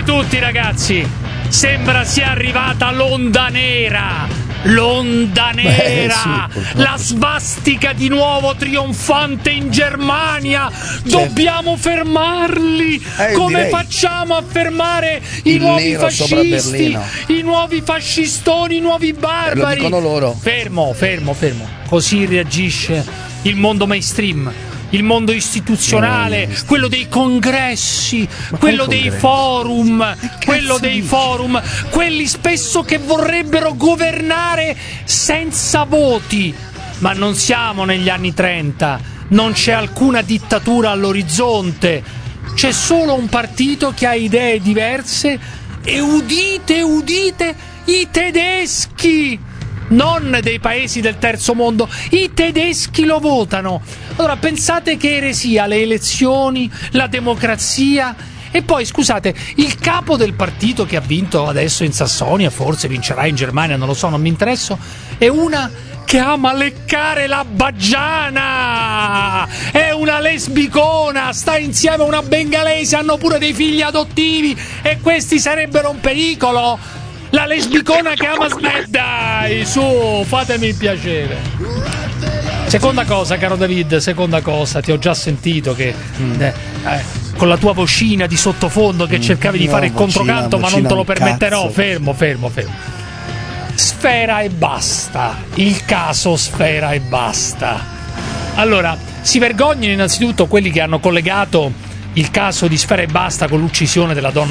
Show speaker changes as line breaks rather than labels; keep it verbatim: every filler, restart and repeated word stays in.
tutti, ragazzi. Sembra sia arrivata l'onda nera. L'onda nera,
Beh, sì,
la svastica di nuovo trionfante in Germania. Dobbiamo fermarli.
Eh,
Come
direi.
facciamo a fermare i
Il
nuovi
nero sopra
fascisti,
Berlino.
i nuovi fascistoni, i nuovi barbari?
Lo dicono loro.
Fermo, fermo, fermo. Così reagisce il mondo mainstream. Il mondo istituzionale,
Mm.
quello dei congressi,
Ma
quello
quali
dei
congressi?
forum,
Che
quello
cazzo
dei
dici?
forum, quelli spesso che vorrebbero governare senza voti. Ma non siamo negli anni trenta, non c'è alcuna dittatura all'orizzonte, c'è solo un partito che ha idee diverse e udite, udite, i tedeschi! Non dei paesi del terzo mondo, i tedeschi lo votano. Allora pensate che eresia le elezioni, la democrazia. E poi scusate, il capo del partito che ha vinto adesso in Sassonia, forse vincerà in Germania, non lo so, non mi interesso, è una che ama leccare la baggiana, è una lesbicona, sta insieme a una bengalese, hanno pure dei figli adottivi e questi sarebbero un pericolo. La lesbicona che ama Smack, dai, su, fatemi il piacere. Seconda cosa, caro David, seconda cosa, ti ho già sentito che mm. eh, eh, con la tua vocina di sottofondo che cercavi di
no,
fare il
vocina,
controcanto, ma non
vocina
te lo
un
permetterò.
cazzo.
Fermo, fermo, fermo. Sfera e basta. Il caso Sfera e basta. Allora, si vergognano innanzitutto quelli che hanno collegato il caso di Sfera e basta con l'uccisione della donna